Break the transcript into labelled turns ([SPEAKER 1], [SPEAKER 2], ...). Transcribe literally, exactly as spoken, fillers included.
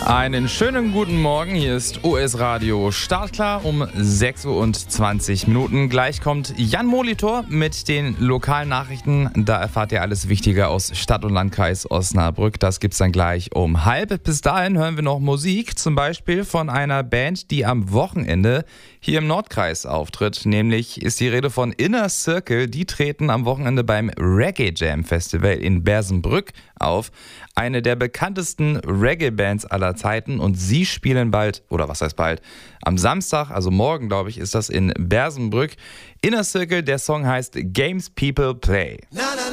[SPEAKER 1] Einen schönen guten Morgen, hier ist O S Radio startklar um sechs Uhr zwanzig Minuten. Gleich kommt Jan Molitor mit den lokalen Nachrichten. Da erfahrt ihr alles Wichtige aus Stadt und Landkreis Osnabrück. Das gibt's dann gleich um halb. Bis dahin hören wir noch Musik, zum Beispiel von einer Band, die am Wochenende hier im Nordkreis auftritt. Nämlich ist die Rede von Inner Circle. Die treten am Wochenende beim Reggae Jam Festival in Bersenbrück auf. Eine der bekanntesten Reggae-Bands aller Zeiten, und sie spielen bald, oder was heißt bald, am Samstag, also morgen glaube ich, ist das in Bersenbrück. Inner Circle, der Song heißt Games People Play. Na, na.